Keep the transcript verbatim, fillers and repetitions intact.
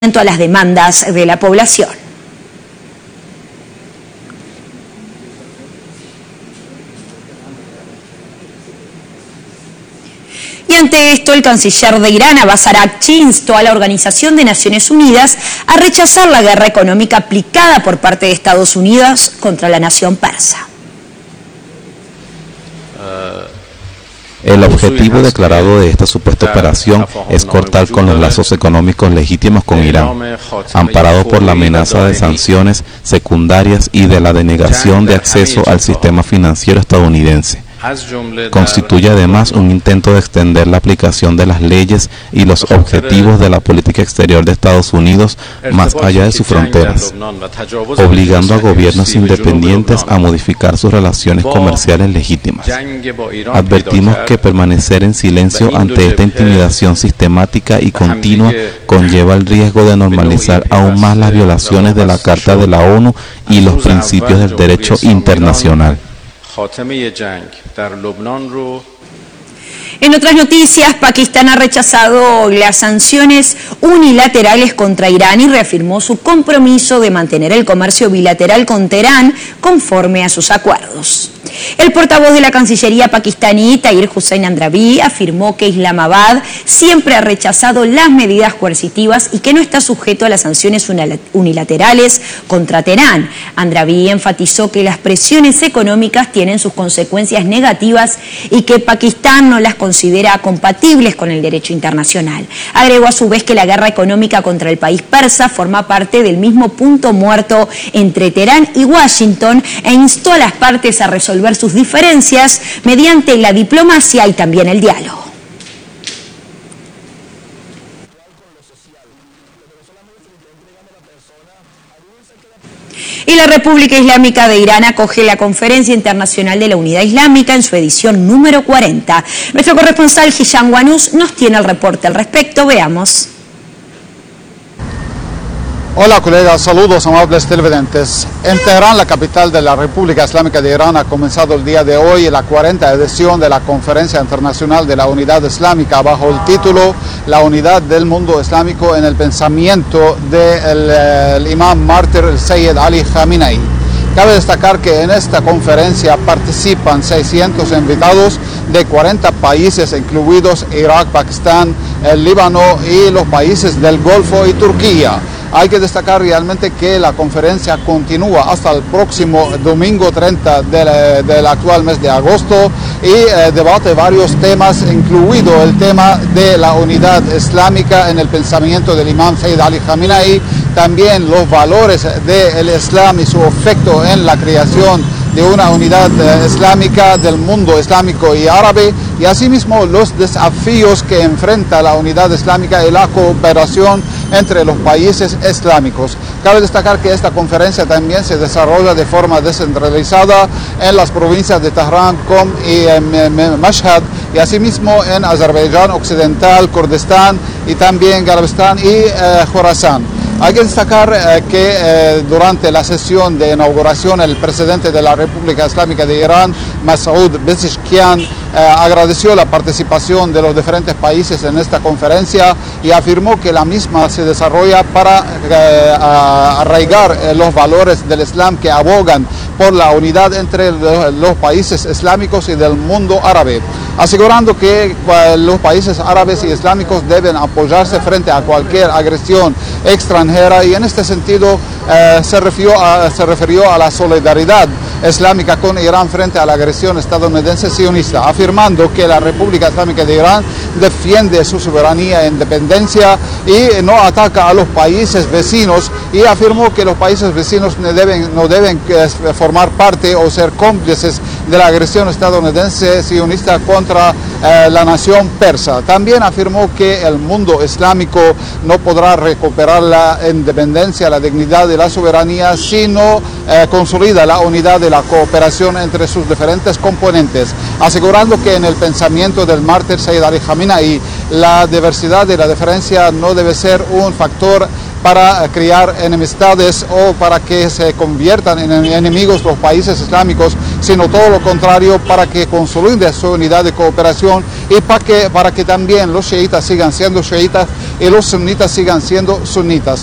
a las demandas de la población. Y ante esto, el canciller de Irán, Abbas Araghchi, instó a la Organización de Naciones Unidas a rechazar la guerra económica aplicada por parte de Estados Unidos contra la nación persa. El objetivo declarado de esta supuesta operación es cortar con los lazos económicos legítimos con Irán, amparado por la amenaza de sanciones secundarias y de la denegación de acceso al sistema financiero estadounidense. Constituye además un intento de extender la aplicación de las leyes y los objetivos de la política exterior de Estados Unidos más allá de sus fronteras, obligando a gobiernos independientes a modificar sus relaciones comerciales legítimas. Advertimos que permanecer en silencio ante esta intimidación sistemática y continua conlleva el riesgo de normalizar aún más las violaciones de la Carta de la ONU y los principios del derecho internacional. En otras noticias, Pakistán ha rechazado las sanciones unilaterales contra Irán y reafirmó su compromiso de mantener el comercio bilateral con Teherán conforme a sus acuerdos. El portavoz de la Cancillería pakistaní, Tahir Hussain Andrabi, afirmó que Islamabad siempre ha rechazado las medidas coercitivas y que no está sujeto a las sanciones unilaterales contra Teherán. Andrabi enfatizó que las presiones económicas tienen sus consecuencias negativas y que Pakistán no las considera compatibles con el derecho internacional. Agregó a su vez que la guerra económica contra el país persa forma parte del mismo punto muerto entre Teherán y Washington e instó a las partes a resolver sus diferencias mediante la diplomacia y también el diálogo. Y la República Islámica de Irán acoge la Conferencia Internacional de la Unidad Islámica en su edición número cuarenta. Nuestro corresponsal Hisham Wanus nos tiene el reporte al respecto. Veamos. Hola colegas, saludos amables televidentes. En Teherán, la capital de la República Islámica de Irán, ha comenzado el día de hoy la cuarenta edición de la Conferencia Internacional de la Unidad Islámica bajo el título La Unidad del Mundo Islámico en el Pensamiento del de imam mártir el Sayyid Ali Khamenei. Cabe destacar que en esta conferencia participan seiscientos invitados de cuarenta países, incluidos Irak, Pakistán, el Líbano y los países del Golfo y Turquía. Hay que destacar realmente que la conferencia continúa hasta el próximo domingo treinta del, del actual mes de agosto y eh, debate varios temas, incluido el tema de la unidad islámica en el pensamiento del imam Sayyid Ali Khamenei, también los valores del Islam y su efecto en la creación de una unidad eh, islámica del mundo islámico y árabe, y asimismo los desafíos que enfrenta la unidad islámica y la cooperación entre los países islámicos. Cabe destacar que esta conferencia también se desarrolla de forma descentralizada en las provincias de Teherán, Qom y eh, Mashhad, y asimismo en Azerbaiyán Occidental, Kurdistán y también Garabistán y eh, Khorasan. Hay que destacar eh, que eh, durante la sesión de inauguración el presidente de la República Islámica de Irán, Masoud Pezeshkian, eh, agradeció la participación de los diferentes países en esta conferencia y afirmó que la misma se desarrolla para eh, arraigar eh, los valores del Islam que abogan por la unidad entre los, los países islámicos y del mundo árabe, asegurando que eh, los países árabes y islámicos deben apoyarse frente a cualquier agresión extranjera. Y en este sentido eh, se, refirió a, se refirió a la solidaridad islámica con Irán frente a la agresión estadounidense sionista, afirmando que la República Islámica de Irán defiende su soberanía e independencia y no ataca a los países vecinos, y afirmó que los países vecinos no deben, no deben formar parte o ser cómplices de la agresión estadounidense sionista contra eh, la nación persa. También afirmó que el mundo islámico no podrá recuperar la independencia, la dignidad y la soberanía si no eh, consolida la unidad de la cooperación entre sus diferentes componentes, asegurando que en el pensamiento del mártir Sayyid Ali Khamenei la diversidad y la diferencia no debe ser un factor para crear enemistades o para que se conviertan en enemigos los países islámicos, sino todo lo contrario, para que consoliden su unidad de cooperación y para que, para que también los chiitas sigan siendo chiitas y los sunitas sigan siendo sunitas.